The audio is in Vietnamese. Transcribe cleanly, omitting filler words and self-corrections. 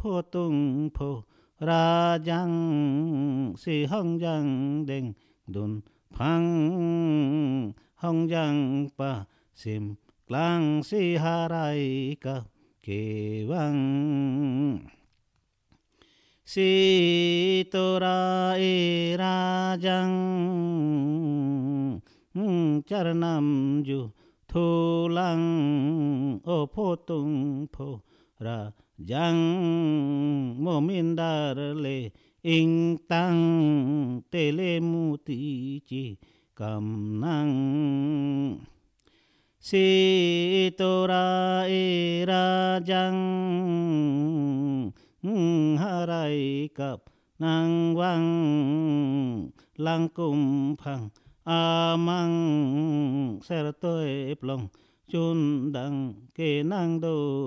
phô tung phô ra giang si hong giang đeng đun phang hong giang pa sim klang si harai ka ke vang si tora e ra giang char nam ju thu lang ô phô tung phô ra giang mô min dar le in tăng tê lê mu ti chi cầm năng si tô ra e ra giang harai cặp năng vang lang cung phang amang ser tôi plong chun đăng kê năng đô